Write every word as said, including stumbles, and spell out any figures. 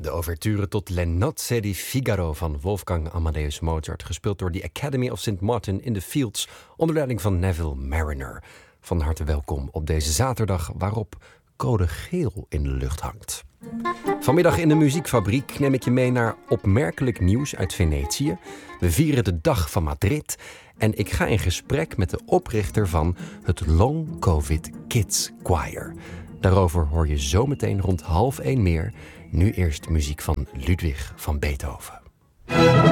De ouverture tot Le Nozze di Figaro van Wolfgang Amadeus Mozart, gespeeld door de Academy of Saint Martin in the Fields onder leiding van Neville Marriner. Van harte welkom op deze zaterdag waarop code geel in de lucht hangt. Vanmiddag in de muziekfabriek neem ik je mee naar opmerkelijk nieuws uit Venetië. We vieren de dag van Madrid en ik ga in gesprek met de oprichter van het Long Covid Kids Choir. Daarover hoor je zometeen rond half één meer. Nu eerst muziek van Ludwig van Beethoven.